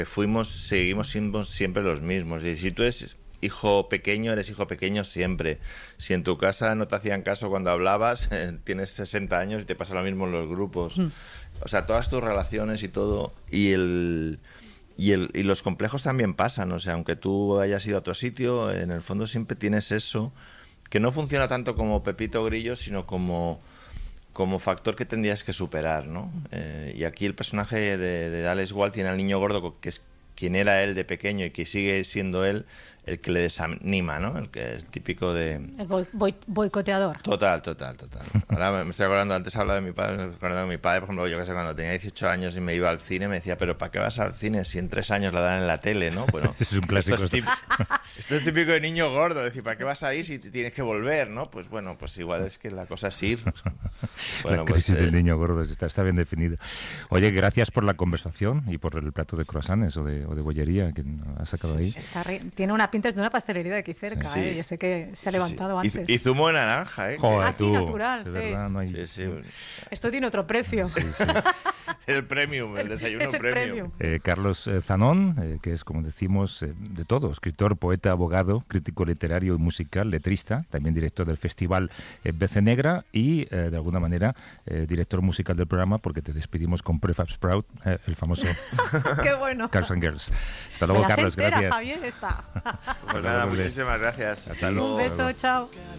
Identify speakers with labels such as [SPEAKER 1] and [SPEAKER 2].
[SPEAKER 1] seguimos siendo siempre los mismos. Y si tú eres hijo pequeño siempre. Si en tu casa no te hacían caso cuando hablabas, tienes 60 años y te pasa lo mismo en los grupos. O sea, todas tus relaciones y todo, y los complejos también pasan. O sea, aunque tú hayas ido a otro sitio, en el fondo siempre tienes eso, que no funciona tanto como Pepito Grillo, sino como factor que tendrías que superar, ¿no? Y aquí el personaje de Alex Wall tiene al niño gordo, que es quien era él de pequeño y que sigue siendo él, el que le desanima, ¿no? El que es típico de...
[SPEAKER 2] El boicoteador.
[SPEAKER 1] Total. Ahora me estoy acordando, antes hablaba de mi padre, por ejemplo, yo que sé, cuando tenía 18 años y me iba al cine, me decía, pero ¿para qué vas al cine si en 3 años la dan en la tele, ¿no? Bueno,
[SPEAKER 3] es un clásico.
[SPEAKER 1] Esto es típico de niño gordo, es decir, ¿para qué vas ahí si tienes que volver, no? Pues bueno, pues igual es que la cosa es ir.
[SPEAKER 3] Bueno, la crisis del niño gordo está bien definido. Oye, gracias por la conversación y por el plato de croissants o de bollería que has sacado ahí.
[SPEAKER 2] Tiene una pinta de una pastelería de aquí cerca,
[SPEAKER 1] sí.
[SPEAKER 2] Yo sé que se ha levantado antes.
[SPEAKER 1] Y zumo de naranja,
[SPEAKER 3] Joder,
[SPEAKER 2] así natural,
[SPEAKER 3] de verdad, no hay...
[SPEAKER 2] Esto tiene otro precio.
[SPEAKER 3] Sí.
[SPEAKER 1] El premium, el desayuno premium.
[SPEAKER 3] Carlos Zanón, que es, como decimos, de todo, escritor, poeta, abogado, crítico literario y musical, letrista, también director del festival BC Negra y, de alguna manera, director musical del programa, porque te despedimos con Prefab Sprout, el famoso
[SPEAKER 2] ¡Qué bueno!
[SPEAKER 3] Girls and Girls. Hasta luego, Carlos, gracias.
[SPEAKER 2] Javier, está.
[SPEAKER 1] Pues nada, muchísimas gracias. Hasta luego.
[SPEAKER 2] Un beso, chao.